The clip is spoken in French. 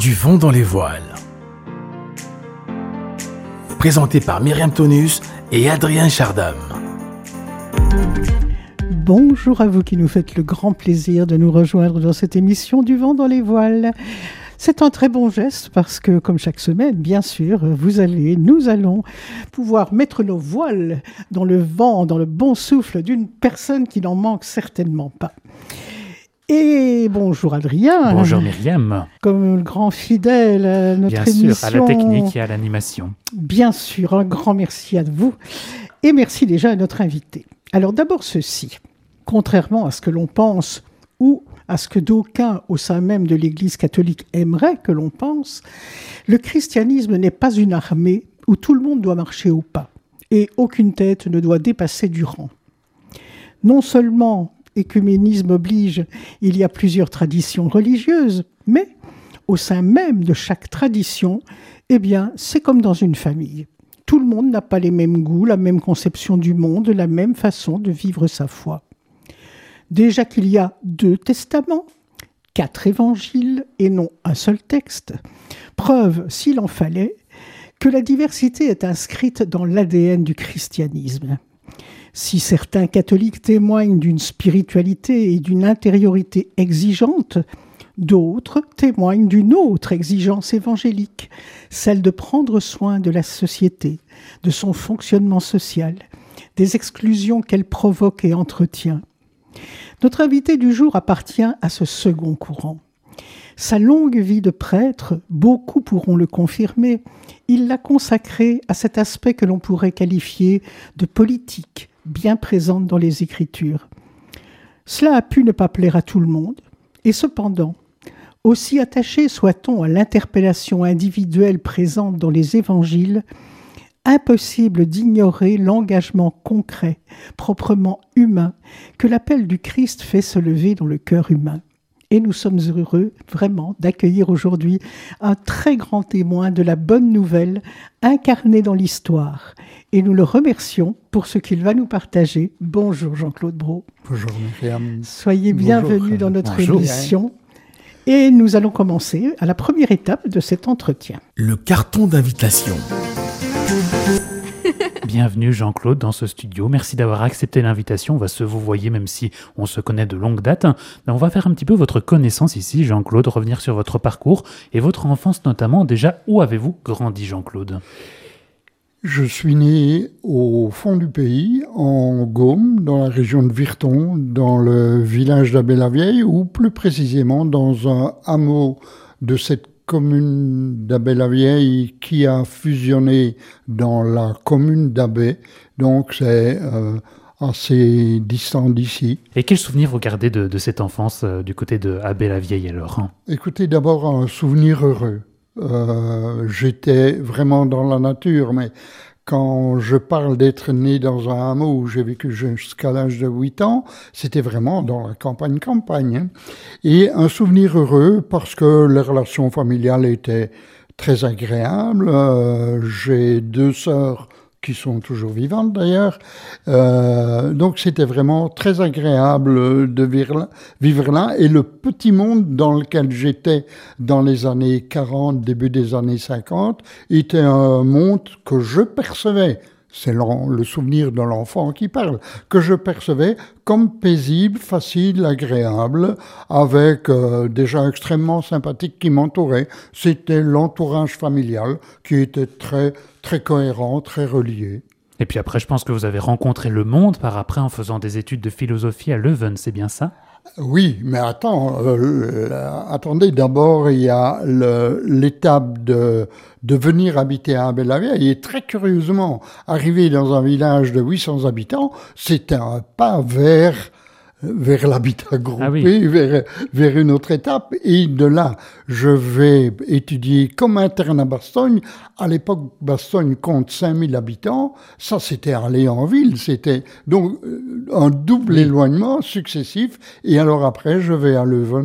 Du vent dans les voiles. Présenté par Myriam Tonus et Adrien Chardam. Bonjour à vous qui nous faites le grand plaisir de nous rejoindre dans cette émission Du vent dans les voiles. C'est un très bon geste parce que, comme chaque semaine, bien sûr, nous allons pouvoir mettre nos voiles dans le vent, dans le bon souffle d'une personne qui n'en manque certainement pas. Et bonjour Adrien. Bonjour Myriam. Comme le grand fidèle à notre émission. Bien sûr, à la technique et à l'animation. Bien sûr, un grand merci à vous. Et merci déjà à notre invité. Alors d'abord ceci, contrairement à ce que l'on pense ou à ce que d'aucuns au sein même de l'Église catholique aimeraient que l'on pense, le christianisme n'est pas une armée où tout le monde doit marcher au pas et aucune tête ne doit dépasser du rang. Non seulement écuménisme oblige, il y a plusieurs traditions religieuses, mais au sein même de chaque tradition, eh bien, c'est comme dans une famille. Tout le monde n'a pas les mêmes goûts, la même conception du monde, la même façon de vivre sa foi. Déjà qu'il y a 2 testaments, 4 évangiles et non un seul texte, preuve, s'il en fallait, que la diversité est inscrite dans l'ADN du christianisme. Si certains catholiques témoignent d'une spiritualité et d'une intériorité exigeante, d'autres témoignent d'une autre exigence évangélique, celle de prendre soin de la société, de son fonctionnement social, des exclusions qu'elle provoque et entretient. Notre invité du jour appartient à ce second courant. Sa longue vie de prêtre, beaucoup pourront le confirmer, il l'a consacrée à cet aspect que l'on pourrait qualifier de politique, bien présente dans les Écritures. Cela a pu ne pas plaire à tout le monde, et cependant, aussi attaché soit-on à l'interpellation individuelle présente dans les évangiles, impossible d'ignorer l'engagement concret, proprement humain, que l'appel du Christ fait se lever dans le cœur humain. Et nous sommes heureux, vraiment, d'accueillir aujourd'hui un très grand témoin de la bonne nouvelle incarnée dans l'histoire. Et nous le remercions pour ce qu'il va nous partager. Bonjour Jean-Claude Brault. Bonjour Myriam. Soyez bienvenue dans notre émission. Et nous allons commencer à la première étape de cet entretien. Le carton d'invitation. Bienvenue Jean-Claude dans ce studio. Merci d'avoir accepté l'invitation. On va se vouvoyer même si on se connaît de longue date. On va faire un petit peu votre connaissance ici, Jean-Claude, revenir sur votre parcours et votre enfance notamment. Déjà, où avez-vous grandi, Jean-Claude ? Je suis né au fond du pays, en Gaume, dans la région de Virton, dans le village d'Abbé-la-Vieille, ou plus précisément dans un hameau de cette commune d'Abbé-la-Vieille qui a fusionné dans la commune d'Abbé. Donc c'est assez distant d'ici. Et quel souvenir vous gardez de cette enfance du côté de Abbé-la-Vieille alors ? Écoutez, d'abord un souvenir heureux. J'étais vraiment dans la nature, mais quand je parle d'être né dans un hameau où j'ai vécu jusqu'à l'âge de 8 ans, c'était vraiment dans la campagne. Hein. Et un souvenir heureux parce que les relations familiales étaient très agréables. J'ai 2 sœurs qui sont toujours vivantes d'ailleurs. Donc c'était vraiment très agréable de vivre là. Et le petit monde dans lequel j'étais dans les années 40, début des années 50, était un monde que je percevais, c'est le souvenir de l'enfant qui parle, que je percevais comme paisible, facile, agréable, avec des gens extrêmement sympathiques qui m'entouraient. C'était l'entourage familial qui était très, très cohérent, très relié. Et puis après, je pense que vous avez rencontré le monde par après en faisant des études de philosophie à Leuven, c'est bien ça ? Oui, mais attendez, d'abord il y a l'étape de venir habiter à Abbé-la-Vieille et très curieusement, arriver dans un village de 800 habitants, c'était un pas vers l'habitat groupé, vers une autre étape. Et de là, je vais étudier comme interne à Bastogne. À l'époque, Bastogne compte 5000 habitants. Ça, c'était aller en ville. C'était donc un double éloignement successif. Et alors après, je vais à Leuven